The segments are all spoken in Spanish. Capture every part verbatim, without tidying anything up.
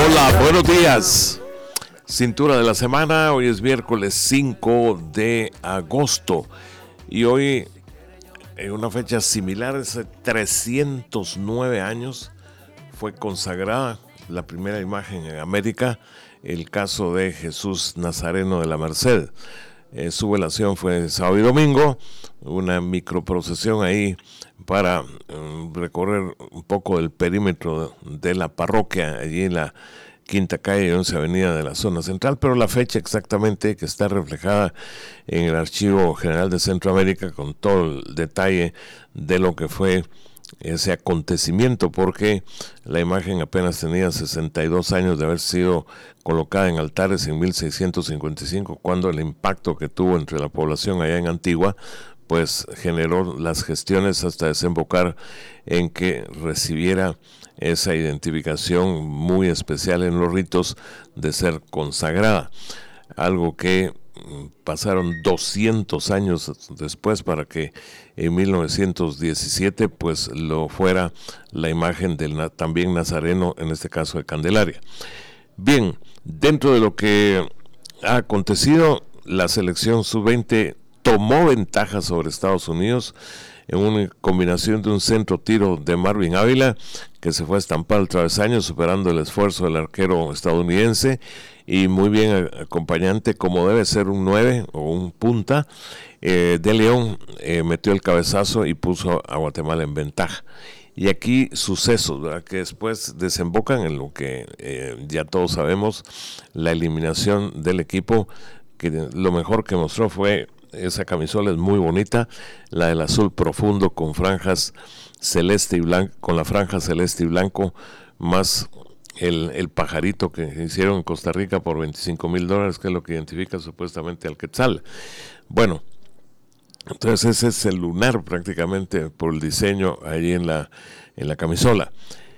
Hola, buenos días. Cintura de la semana, hoy es miércoles cinco de agosto y hoy en una fecha similar, hace trescientos nueve años, fue consagrada la primera imagen en América, el caso de Jesús Nazareno de la Merced. Eh, su velación fue sábado y domingo, una microprocesión ahí para um, recorrer un poco el perímetro de la parroquia, allí en la Quinta Calle y once Avenida de la zona central, pero la fecha exactamente que está reflejada en el Archivo General de Centroamérica con todo el detalle de lo que fue ese acontecimiento, porque la imagen apenas tenía sesenta y dos años de haber sido colocada en altares en mil seiscientos cincuenta y cinco, cuando el impacto que tuvo entre la población allá en Antigua pues generó las gestiones hasta desembocar en que recibiera esa identificación muy especial en los ritos de ser consagrada, algo que pasaron doscientos años después para que en mil novecientos diecisiete pues lo fuera la imagen del también nazareno, en este caso de Candelaria. Bien, dentro de lo que ha acontecido, la selección sub veinte tomó ventaja sobre Estados Unidos en una combinación de un centro tiro de Marvin Ávila que se fue a estampar al travesaño, superando el esfuerzo del arquero estadounidense, y muy bien acompañante, como debe ser un nueve o un punta. eh, de León eh, metió el cabezazo y puso a Guatemala en ventaja. Y aquí sucesos, ¿verdad?, que después desembocan en lo que eh, ya todos sabemos, la eliminación del equipo, que lo mejor que mostró fue esa camisola, es muy bonita, la del azul profundo con franjas celeste y blanco, con la franja celeste y blanco, más el, el pajarito que hicieron en Costa Rica por veinticinco mil dólares, que es lo que identifica supuestamente al Quetzal. Bueno, entonces ese es el lunar prácticamente por el diseño ahí en la, en la camisola.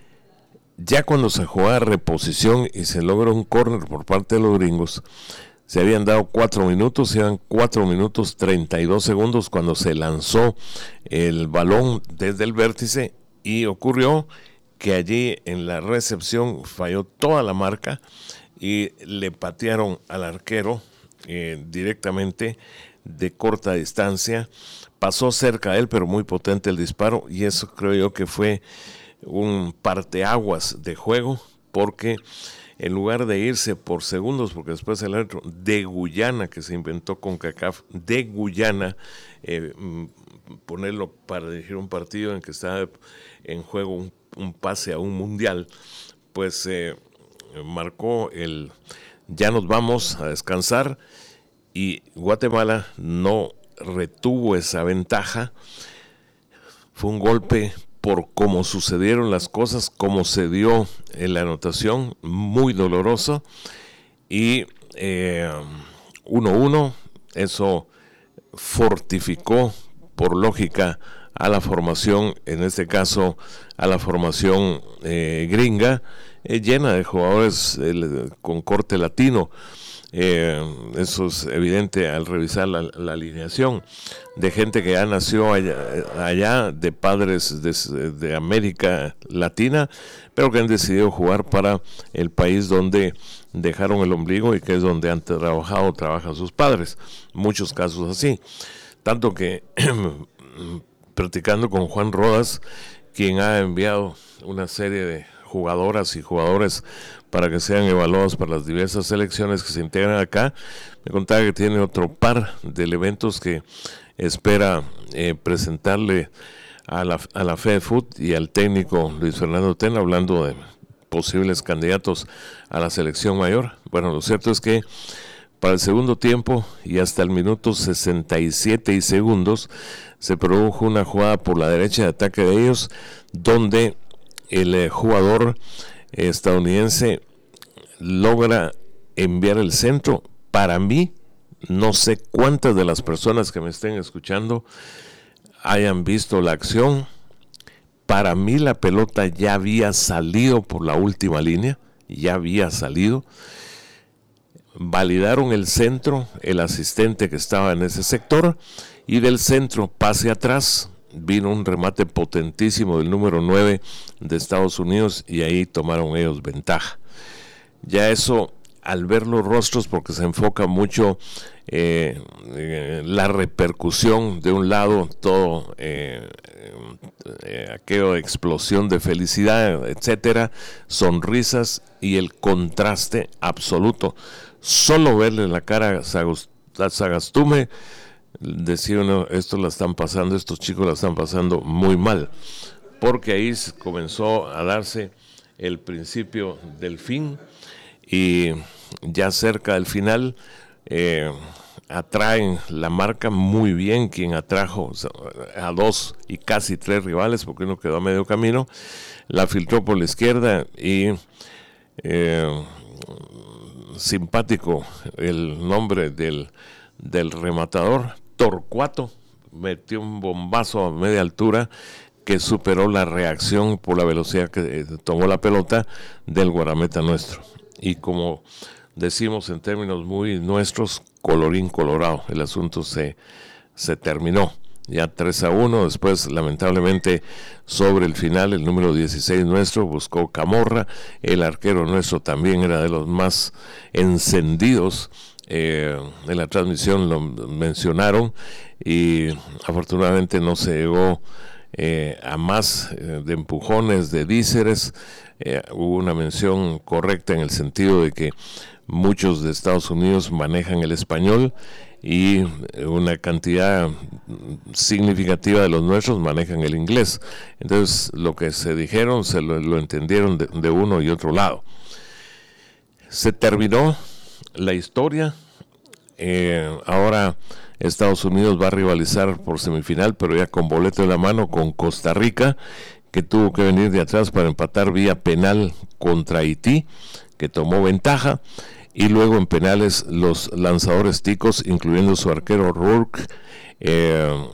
Ya cuando se juega reposición y se logra un córner por parte de los gringos, se habían dado cuatro minutos, iban cuatro minutos treinta y dos segundos cuando se lanzó el balón desde el vértice, y ocurrió que allí en la recepción falló toda la marca y le patearon al arquero eh, directamente de corta distancia. Pasó cerca de él, pero muy potente el disparo, y eso creo yo que fue un parteaguas de juego, porque en lugar de irse por segundos, porque después el árbitro de Guyana, que se inventó con CACAF, de Guyana, eh, ponerlo para dirigir un partido en que está en juego un, un pase a un mundial, pues eh, marcó el ya nos vamos a descansar, y Guatemala no retuvo esa ventaja. Fue un golpe por cómo sucedieron las cosas, cómo se dio en la anotación, muy doloroso, y eh, uno uno, eso fortificó por lógica a la formación, en este caso a la formación eh, gringa, eh, llena de jugadores eh, con corte latino. Eh, eso es evidente al revisar la, la alineación, de gente que ya nació allá, allá de padres de, de América Latina, pero que han decidido jugar para el país donde dejaron el ombligo y que es donde han trabajado o trabajan sus padres. Muchos casos así, tanto que platicando con Juan Rodas, quien ha enviado una serie de jugadoras y jugadores para que sean evaluados para las diversas selecciones que se integran acá, me contaba que tiene otro par de elementos que espera eh, presentarle a la, a la FEDEFUT y al técnico Luis Fernando Tena, hablando de posibles candidatos a la selección mayor. Bueno, lo cierto es que para el segundo tiempo y hasta el minuto sesenta y siete y segundos se produjo una jugada por la derecha de ataque de ellos, donde el eh, jugador estadounidense logra enviar el centro. Para mí, no sé cuántas de las personas que me estén escuchando hayan visto la acción. Para mí la pelota ya había salido por la última línea, ya había salido. Validaron el centro, el asistente que estaba en ese sector, y del centro pase atrás vino un remate potentísimo del número nueve de Estados Unidos, y ahí tomaron ellos ventaja. ya eso, al ver los rostros, porque se enfoca mucho eh, eh, la repercusión de un lado, todo eh, eh, aquello de explosión de felicidad, etcétera, sonrisas y el contraste absoluto. Solo verle la cara a Sagastume, decir uno, esto la están pasando, estos chicos la están pasando muy mal, porque ahí comenzó a darse el principio del fin, y ya cerca del final eh, atraen la marca muy bien, quien atrajo a dos y casi tres rivales, porque uno quedó a medio camino, la filtró por la izquierda y eh, simpático el nombre del, del rematador, Torcuato, metió un bombazo a media altura que superó la reacción por la velocidad que tomó la pelota del guardameta nuestro. Y como decimos en términos muy nuestros, colorín colorado, el asunto se, se terminó. Ya tres a uno, después lamentablemente sobre el final el número dieciséis nuestro buscó Camorra, el arquero nuestro también era de los más encendidos, eh, en la transmisión lo mencionaron y afortunadamente no se llegó eh, a más eh, de empujones, de díceres. Eh, hubo una mención correcta en el sentido de que muchos de Estados Unidos manejan el español y una cantidad significativa de los nuestros manejan el inglés. Entonces lo que se dijeron se lo, lo entendieron de, de uno y otro lado. Se terminó la historia. Eh, ahora Estados Unidos va a rivalizar por semifinal, pero ya con boleto en la mano, con Costa Rica, que tuvo que venir de atrás para empatar vía penal contra Haití, que tomó ventaja, y luego en penales los lanzadores ticos, incluyendo su arquero Rourke, eh,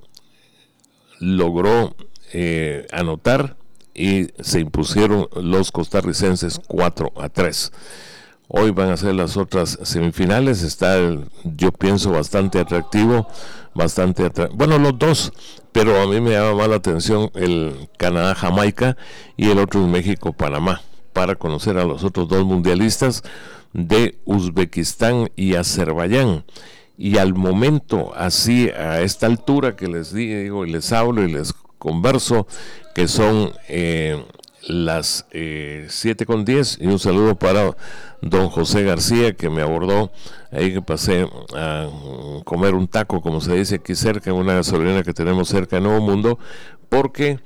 logró eh, anotar y se impusieron los costarricenses cuatro a tres. Hoy van a ser las otras semifinales. Está, el, yo pienso, bastante atractivo, bastante atra- bueno, los dos, pero a mí me llama más la atención el Canadá-Jamaica y el otro es México-Panamá, para conocer a los otros dos mundialistas de Uzbekistán y Azerbaiyán. Y al momento, así a esta altura que les digo y les hablo y les converso, que son eh, las eh, siete con diez, y un saludo para don José García, que me abordó ahí, que pasé a comer un taco, como se dice aquí cerca, en una gasolinera que tenemos cerca de Nuevo Mundo, porque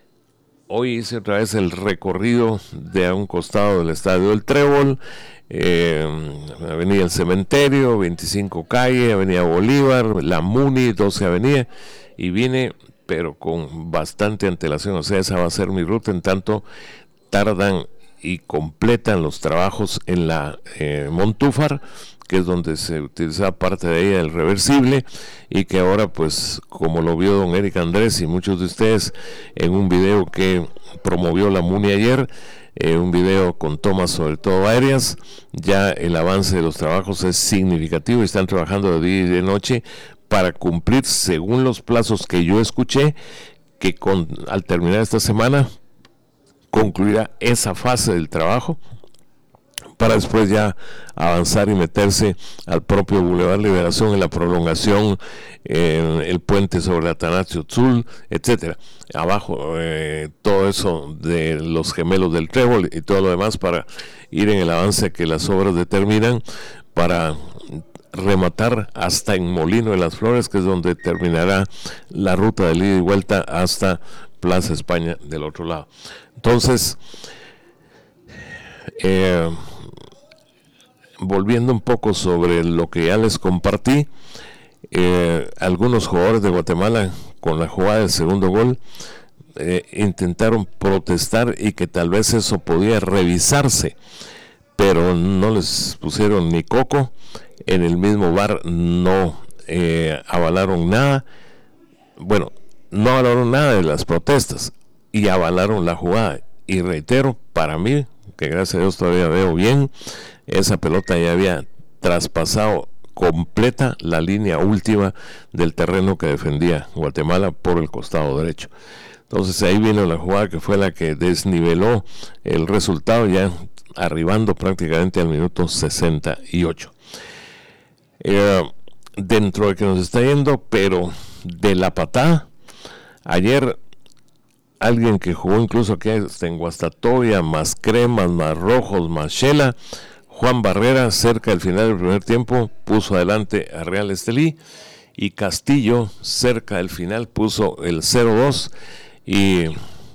hoy hice otra vez el recorrido de a un costado del Estadio del Trébol, eh, Avenida El Cementerio, veinticinco Calle, Avenida Bolívar, La Muni, doce Avenida, y vine pero con bastante antelación. O sea, esa va a ser mi ruta, en tanto tardan y completan los trabajos en la eh, Montúfar, que es donde se utilizaba parte de ella el reversible, y que ahora, pues, como lo vio don Eric Andrés y muchos de ustedes en un video que promovió la Muni ayer, eh, un video con tomas sobre todo aéreas, ya el avance de los trabajos es significativo y están trabajando de día y de noche para cumplir, según los plazos que yo escuché, que con, al terminar esta semana concluirá esa fase del trabajo, para después ya avanzar y meterse al propio Boulevard Liberación, en la prolongación, en el puente sobre Atanasio Tzul, etcétera. Abajo, eh, todo eso de los gemelos del Trébol y todo lo demás, para ir en el avance que las obras determinan, para rematar hasta en Molino de las Flores, que es donde terminará la ruta de ida y vuelta hasta Plaza España del otro lado. Entonces, eh, volviendo un poco sobre lo que ya les compartí, eh, algunos jugadores de Guatemala, con la jugada del segundo gol, eh, intentaron protestar y que tal vez eso podía revisarse, pero no les pusieron ni coco. En el mismo bar no eh, avalaron nada. Bueno, no avalaron nada de las protestas y avalaron la jugada. Y reitero, para mí, que gracias a Dios todavía veo bien, esa pelota ya había traspasado completa la línea última del terreno que defendía Guatemala por el costado derecho. Entonces ahí viene la jugada que fue la que desniveló el resultado, ya arribando prácticamente al minuto sesenta y ocho. Eh, dentro de que nos está yendo, pero de la patada, ayer alguien que jugó incluso aquí en Guastatoya, más cremas, más rojos, más chela, Juan Barrera, cerca del final del primer tiempo, puso adelante a Real Estelí, y Castillo, cerca del final, puso el cero dos, y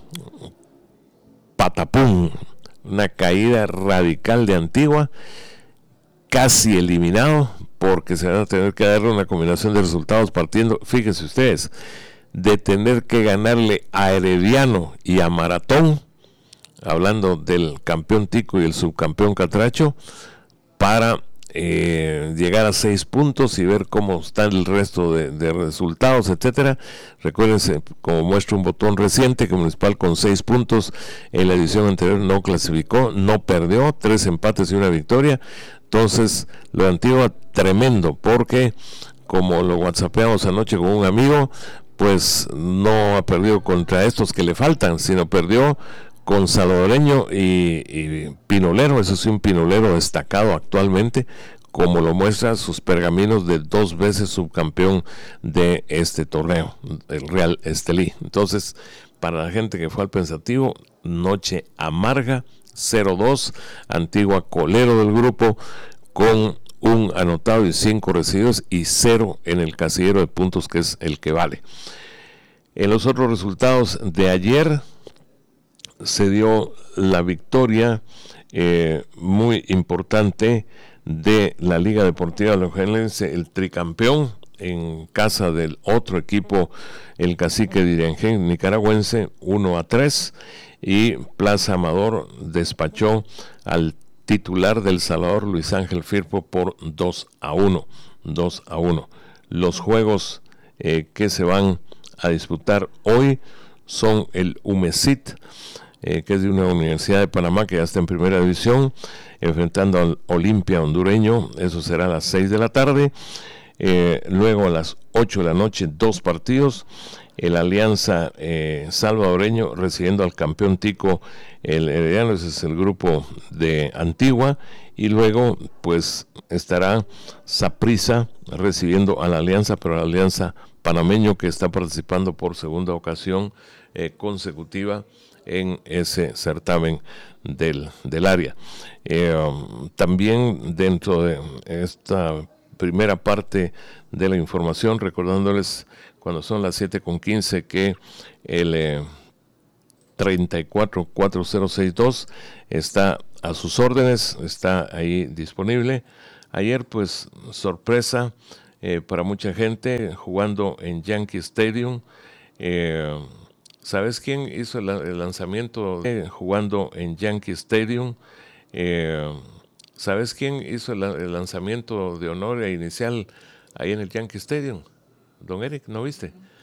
patapum, una caída radical de Antigua, casi eliminado, porque se van a tener que dar una combinación de resultados partiendo, fíjense ustedes, de tener que ganarle a Herediano y a Maratón, hablando del campeón Tico y el subcampeón Catracho, para eh, llegar a seis puntos y ver cómo está el resto de, de resultados, etcétera. Recuérdense, como muestra un botón reciente, que Municipal con seis puntos en la edición anterior no clasificó, no perdió, tres empates y una victoria. Entonces, lo de Antigua, tremendo, porque como lo whatsappeamos anoche con un amigo, pues no ha perdido contra estos que le faltan, sino perdió con Salvadoreño y, y Pinolero. Eso sí, un Pinolero destacado actualmente, como lo muestran sus pergaminos de dos veces subcampeón de este torneo, el Real Estelí. Entonces, para la gente que fue al pensativo, noche amarga, cero dos, Antigua colero del grupo, con un anotado y cinco recibidos y cero en el casillero de puntos, que es el que vale. En los otros resultados de ayer se dio la victoria eh, muy importante de la Liga Deportiva Alajuelense, el tricampeón, en casa del otro equipo, el Cacique de Iriangén nicaragüense, uno a tres, y Plaza Amador despachó al titular del Salvador, Luis Ángel Firpo, por dos a uno. Los juegos eh, que se van a disputar hoy son el UMESIT, eh, que es de una Universidad de Panamá que ya está en primera división, enfrentando al Olimpia hondureño. Eso será a las seis de la tarde. Eh, luego a las ocho de la noche, dos partidos. El Alianza eh, salvadoreño recibiendo al campeón Tico, el Herediano. Ese es el grupo de Antigua. Y luego pues estará Saprissa recibiendo a la Alianza, pero la Alianza panameño, que está participando por segunda ocasión eh, consecutiva en ese certamen del, del área. Eh, um, también dentro de esta primera parte de la información, recordándoles cuando son las siete con quince que el eh, treinta y cuatro cuatro cero sesenta y dos está a sus órdenes, está ahí disponible. Ayer pues sorpresa eh, para mucha gente, jugando en Yankee Stadium. eh, ¿Sabes quién hizo el, el lanzamiento de, jugando en Yankee Stadium? Eh, ¿Sabes quién hizo el, el lanzamiento de honor e inicial ahí en el Yankee Stadium? Don Eric, ¿no viste?